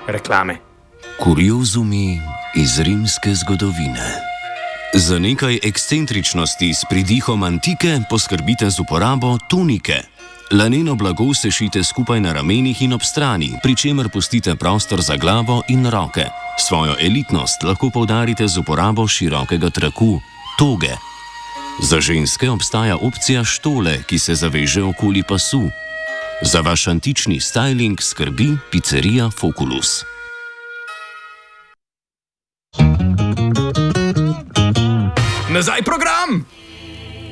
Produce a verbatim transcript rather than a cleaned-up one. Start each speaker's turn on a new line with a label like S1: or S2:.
S1: reklame.
S2: Kuriozumi iz rimske zgodovine. Za nekaj ekscentričnosti s pridihom antike poskrbite z uporabo tunike. Laneno blago sešite skupaj na ramenih in ob strani, pri čemer pustite prostor za glavo in roke. Svojo elitnost lahko poudarite z uporabo širokega traku, toge. Za ženske obstaja opcija štole, ki se zaveže okoli pasu. Za vaš antični styling skrbi pizzerija Foculus.
S1: Nazaj program!